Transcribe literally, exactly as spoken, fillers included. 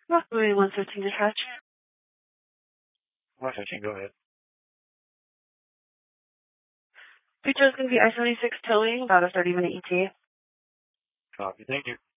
Rockaway one thirteen dispatch. one fifteen, go ahead. Future is going to be I seventy-six towing, about a thirty minute E T A. Copy, thank you.